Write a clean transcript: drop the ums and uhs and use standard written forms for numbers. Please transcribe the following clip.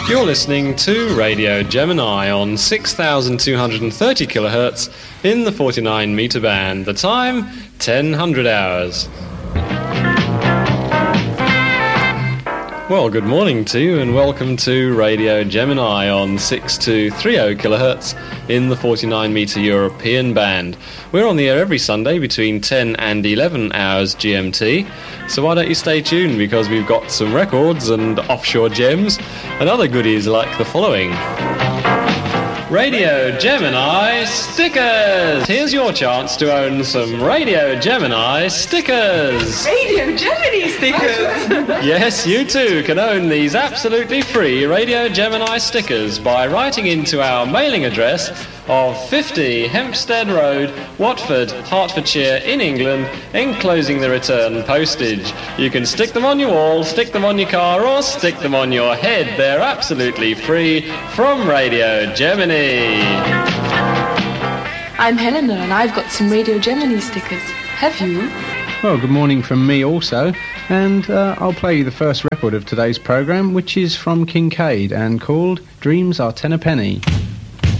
You're listening to Radio Gemini on 6,230 kilohertz in the 49 meter band. The time, 1000 hours. Well, good morning to you and welcome to Radio Gemini on 6230 kilohertz in the 49 meter European band. We're on the air every Sunday between 10 and 11 hours GMT. So why don't you stay tuned, because we've got some records and offshore gems and other goodies like the following. Radio Gemini stickers! Here's your chance to own some Radio Gemini stickers! Radio Gemini stickers! Yes, you too can own these absolutely free Radio Gemini stickers by writing into our mailing address of 50 Hempstead Road, Watford, Hertfordshire in England, enclosing the return postage. You can stick them on your wall, stick them on your car, or stick them on your head. They're absolutely free from Radio Gemini. I'm Helena and I've got some Radio Gemini stickers. Have you? Well, good morning from me also, and I'll play you the first record of today's programme, which is from Kincaid and called Dreams Are Ten a Penny.